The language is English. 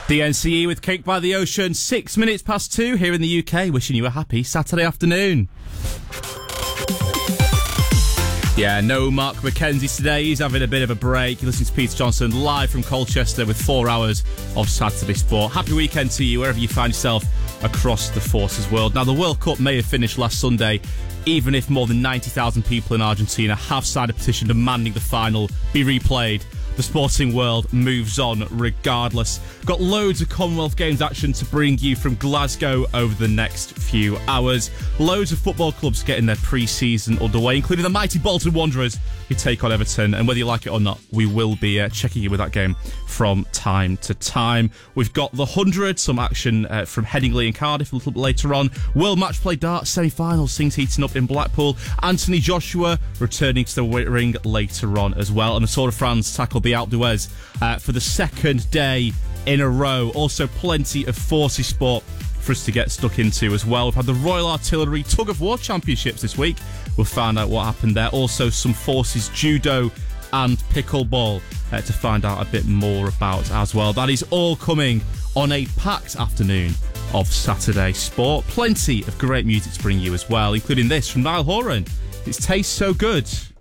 The NCE with Cake by the Ocean, 6 minutes past 2 here in the UK, wishing you a happy Saturday afternoon. Yeah, no Mark McKenzie today. He's having a bit of a break. You're listening to Peter Johnson live from Colchester with 4 hours of Saturday sport. Happy weekend to you wherever you find yourself across the Forces world. Now, the World Cup may have finished last Sunday, even if more than 90,000 people in Argentina have signed a petition demanding the final be replayed. The sporting world moves on regardless. Got loads of Commonwealth Games action to bring you from Glasgow over the next few hours. Loads of football clubs getting their pre-season underway, including the mighty Bolton Wanderers, who take on Everton. And whether you like it or not, we will be checking in with that game from time to time. We've got the 100, some action from Headingley and Cardiff a little bit later on. World Match Play Darts semi-finals, things heating up in Blackpool. Anthony Joshua returning to the ring later on as well. And the Tour de France tackled the Alpe d'Huez for the second day in a row. Also plenty of Forces sport for us to get stuck into as well. We've had the Royal Artillery Tug of War Championships this week. We'll find out what happened there. Also some Forces Judo and Pickleball to find out a bit more about as well. That is all coming on a packed afternoon of Saturday sport. Plenty of great music to bring you as well, including this from Niall Horan. It tastes so good.